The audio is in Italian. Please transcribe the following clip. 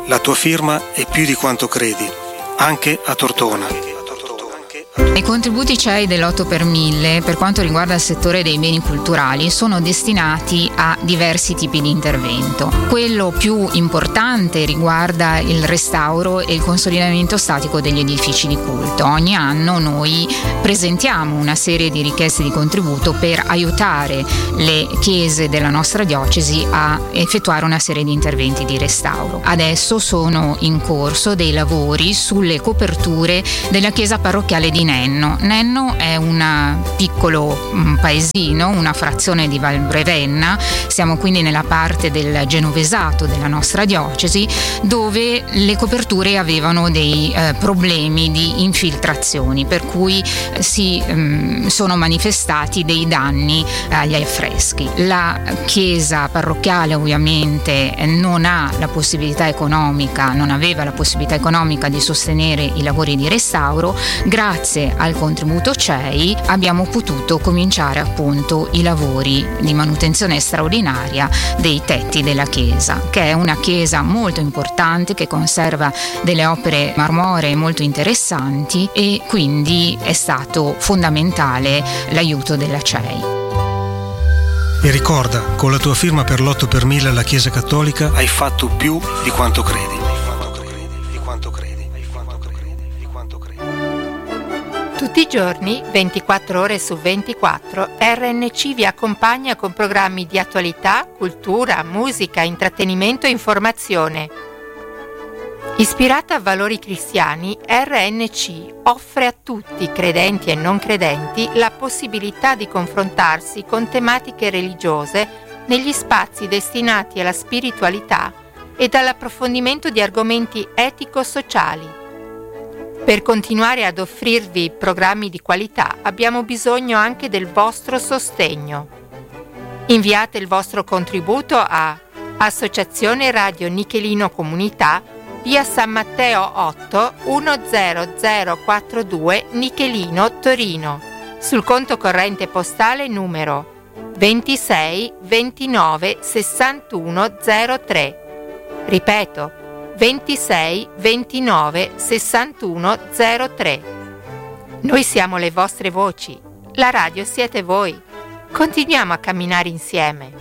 La tua firma è più di quanto credi, anche a Tortona. I contributi CEI dell'8 per 1000 per quanto riguarda il settore dei beni culturali sono destinati a diversi tipi di intervento. Quello più importante riguarda il restauro e il consolidamento statico degli edifici di culto. Ogni anno noi presentiamo una serie di richieste di contributo per aiutare le chiese della nostra diocesi a effettuare una serie di interventi di restauro. Adesso sono in corso dei lavori sulle coperture della chiesa parrocchiale di Nenno. Nenno è un piccolo paesino, una frazione di Val Brevenna, siamo quindi nella parte del genovesato della nostra diocesi, dove le coperture avevano dei problemi di infiltrazioni, per cui si sono manifestati dei danni agli affreschi. La chiesa parrocchiale ovviamente non aveva la possibilità economica di sostenere i lavori di restauro. Grazie al contributo CEI abbiamo potuto cominciare appunto i lavori di manutenzione straordinaria dei tetti della chiesa, che è una chiesa molto importante che conserva delle opere marmoree molto interessanti, e quindi è stato fondamentale l'aiuto della CEI. E ricorda, con la tua firma per l'8 per 1000 alla Chiesa Cattolica hai fatto più di quanto credi. Tutti i giorni, 24 ore su 24, RNC vi accompagna con programmi di attualità, cultura, musica, intrattenimento e informazione. Ispirata a valori cristiani, RNC offre a tutti, credenti e non credenti, la possibilità di confrontarsi con tematiche religiose negli spazi destinati alla spiritualità e all'approfondimento di argomenti etico-sociali. Per continuare ad offrirvi programmi di qualità abbiamo bisogno anche del vostro sostegno. Inviate il vostro contributo a Associazione Radio Nichelino Comunità, via San Matteo 8 10042 Nichelino, Torino, sul conto corrente postale numero 26 29 61 03. Ripeto, 26 29 61 03. Noi siamo le vostre voci, la radio siete voi. Continuiamo a camminare insieme.